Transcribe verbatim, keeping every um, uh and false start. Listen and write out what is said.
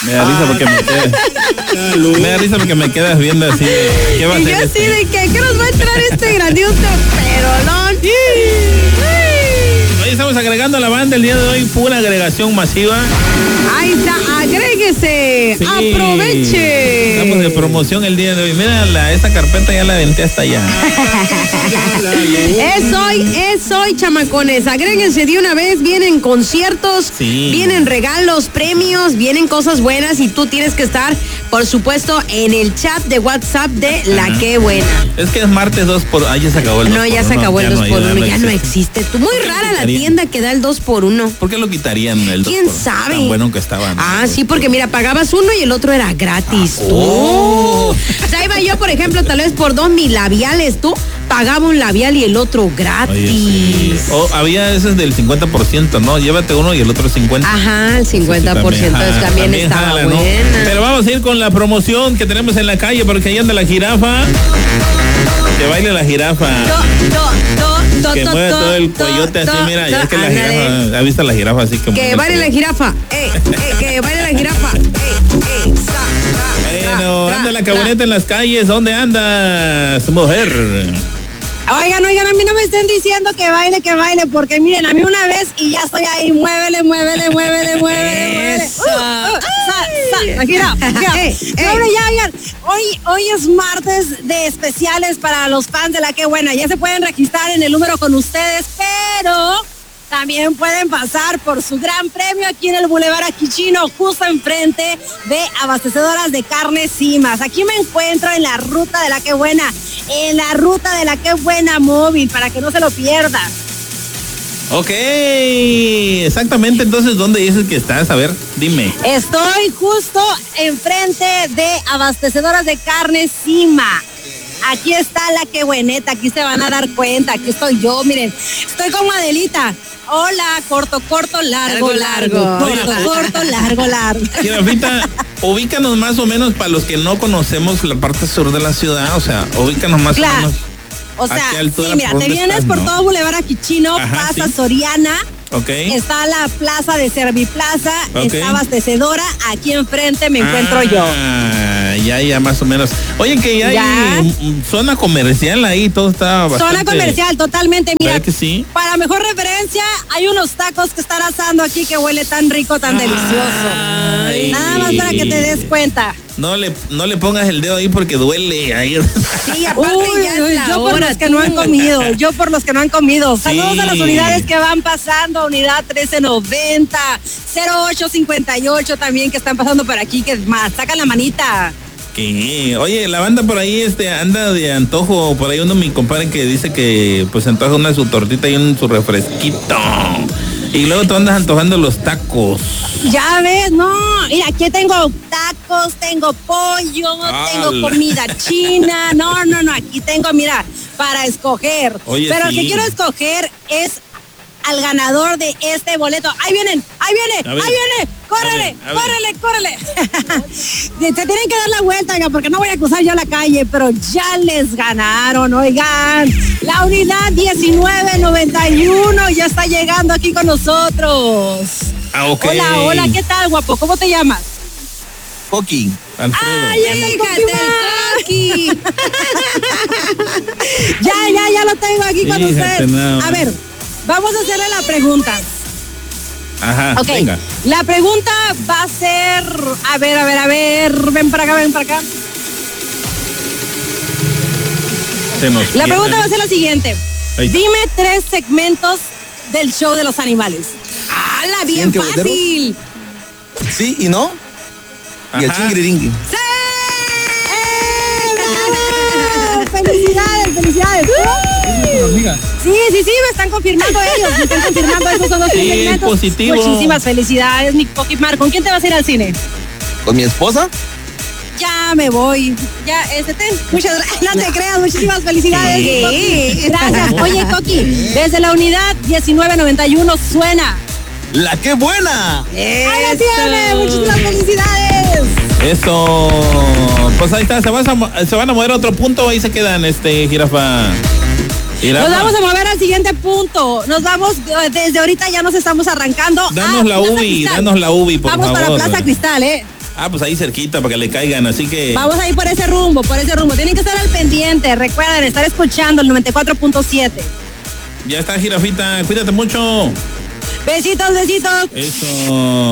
Me da risa porque me quedas. Me da risa porque me quedas viendo así. ¿Qué va a Y hacer yo así este? de que, ¿qué nos va a entrar este grandioso perolón? Hoy estamos agregando a la banda el día de hoy, pura agregación masiva. Ahí está, agréguese, Sí. aproveche. Estamos de promoción el día de hoy. Mira, la, esta carpeta ya la aventé hasta allá. Es hoy, es hoy, chamacones. Agréguense de una vez. Vienen conciertos, Sí. vienen regalos, premios, vienen cosas buenas y tú tienes que estar, por supuesto, en el chat de WhatsApp de La Ajá. Qué Buena. Es que es martes dos por... Ah, ya se acabó el dos No, por ya se uno. acabó el Ya dos no, por ya uno, ya no existe. existe. Tú, muy ¿Por qué rara la quitarían? tienda que da el dos por uno. ¿Por qué lo quitarían el dos ¿Quién por uno? sabe? Tan bueno que estaba. Ah, sí, porque mira, pagabas uno y el otro era gratis. Ah, Tú. oh. O sea, iba yo, por ejemplo, tal vez por dos mil labiales, tú pagaba un labial y el otro gratis. Oye, sí. Oh, había ese del cincuenta por ciento, ¿no? Llévate uno y el otro cincuenta por ciento. Ajá, el cincuenta por ciento Sí, es- también, también, también estaba jala, ¿no? buena. Pero vamos a ir con la promoción que tenemos en la calle porque ahí anda la jirafa. Que baile la jirafa. To, to, to, to, Que to, mueve to, todo el to, coyote así, to, mira. to, Ya es que la ándale. jirafa, ¿ha visto la jirafa así que mueve Que el baile la coyote? jirafa. Eh, eh, que baile la jirafa. Eh, eh, sa, tra, Bueno, tra, anda la tra, camioneta en las calles. ¿Dónde andas, mujer? Oigan, oigan, a mí no me estén diciendo que baile, que baile, porque miren, a mí una vez y ya estoy ahí, muévele, muévele, muévele, muévele, muévele. Eso. Uh, uh, sa, sa, gira, gira. Ey, ey. Hombre, ya, oigan, hoy, hoy es martes de especiales para los fans de La Qué Buena. Ya se pueden registrar en el número con ustedes, pero también pueden pasar por su gran premio aquí en el Boulevard Aquichino, justo enfrente de Abastecedoras de Carnes Cimas. Aquí me encuentro en la ruta de La Qué Buena, en la ruta de La Qué Buena móvil, para que no se lo pierdan. Ok, exactamente. Entonces, ¿dónde dices que estás? A ver, dime. Estoy justo enfrente de Abastecedoras de Carnes Cima. Aquí está La Qué Bueneta, aquí se van a dar cuenta, aquí estoy yo, miren, estoy con Adelita. Hola, corto, corto, largo, Largo, largo, largo. corto, corto, largo, largo. Jirafita, ubícanos más o menos para los que no conocemos la parte sur de la ciudad, o sea, ubícanos más Claro. o menos. O ¿A sea, qué altura, sí, mira, por te dónde vienes estás, por no? todo Boulevard Aquichino, Ajá, pasas sí. Soriana, Ok. está la plaza de Serviplaza, Ok. está Abastecedora, aquí enfrente me encuentro yo. Ah, ya, ya, más o menos. Oye, que ya, Ya. hay mm, zona comercial ahí, todo está bastante... Zona comercial, totalmente, mira. ¿Verdad que sí? Para mejor referencia, hay unos tacos que están asando aquí que huele tan rico, tan delicioso. Ay. Nada más para que te des cuenta. No le, no le pongas el dedo ahí porque duele. Ahí. Sí, aparte Uy, ya es uy, la yo por hora, los que tú. no han comido, yo por los que no han comido. Saludos a las Sí. unidades que van pasando, unidad trece noventa, cero ocho cincuenta y ocho también que están pasando por aquí, que más, sacan la manita. ¿Qué? Oye, la banda por ahí este anda de antojo. Por ahí uno mi compadre que dice que pues antoja una su tortita y un su refresquito. Y luego tú andas antojando los tacos. Ya ves, no, mira, aquí tengo tacos, tengo pollo, tengo ¡Hala! comida china, no, no, no, aquí tengo, mira, para escoger. Oye, Pero el sí. que quiero escoger es al ganador de este boleto. Ahí vienen, ahí viene, A ver. ahí viene, córrele, A ver, a ver. córrele, córrele. Se tienen que dar la vuelta, oiga, porque no voy a cruzar yo la calle, pero ya les ganaron, oigan. La unidad diecinueve noventa y uno ya está llegando aquí con nosotros. Ah, ok. Hola, hola, ¿qué tal, guapo? ¿Cómo te llamas? Coqui. Alfredo. ¡Ay, anda el Fíjate, Coqui! el Coqui. Ya, ya, ya lo tengo aquí con Fíjate usted. nada más. A ver, vamos a hacerle la pregunta. Ajá, Ok, venga. la pregunta va a ser, a ver, a ver, a ver, ven para acá, ven para acá. Se nos La pierde. pregunta va a ser la siguiente. Ahí está. Dime tres segmentos del show de los animales. ¡Hala, bien ¿Cinco boleros? fácil! Sí y no. Y el Ajá. chingriringui. ¡Sí! ¡Eh, bravo! ¡Felicidades, felicidades! Sí, sí, sí, me están confirmando ellos, me están confirmando, esos son los tres Sí, segmentos. positivo. Muchísimas felicidades, mi Pokémon. ¿Con quién te vas a ir al cine? Con mi esposa. Ya me voy. Ya, este, ten. Muchas gracias. No te creas, muchísimas felicidades. Sí. Coqui. Gracias. Oye, Coqui, desde la unidad diecinueve noventa y uno suena. ¡La Qué Buena! ¡Ahí la tiene! Muchísimas felicidades. Eso. Pues ahí está, se, vas a mo- se van a mover a otro punto, ahí se quedan, este, jirafa. Jirafa. Nos vamos a mover al siguiente punto. Nos vamos, eh, desde ahorita ya nos estamos arrancando. Danos a la Plaza U B I, Cristal. danos la U B I, por Vamos favor. para Plaza Cristal, ¿eh? Ah, pues ahí cerquita para que le caigan, así que... Vamos a ir por ese rumbo, por ese rumbo. Tienen que estar al pendiente. Recuerden, estar escuchando el noventa y cuatro punto siete. Ya está, Jirafita. Cuídate mucho. Besitos, besitos. Eso.